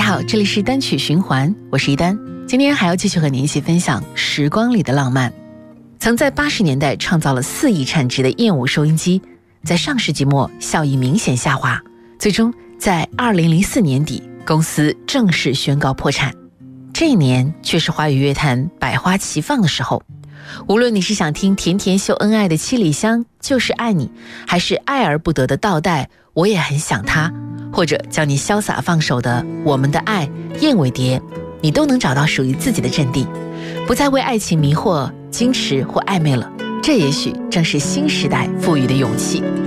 好，这里是单曲循环，我是一丹。今天还要继续和您一起分享时光里的浪漫。曾在80年代创造了4亿产值的燕舞收音机，在上世纪末效益明显下滑，最终在2004年底公司正式宣告破产。这一年却是华语乐坛百花齐放的时候，无论你是想听甜甜秀恩爱的七里香就是爱你，还是爱而不得的倒带我也很想他，或者叫你潇洒放手的我们的爱燕尾蝶，你都能找到属于自己的阵地，不再为爱情迷惑矜持或暧昧了。这也许正是新时代赋予的勇气。